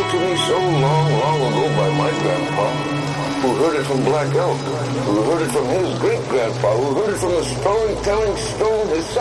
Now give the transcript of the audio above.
to me so long, long ago by my grandpa, who heard it from Black Elk, who heard it from his great-grandpa, who heard it from the storytelling stone his son.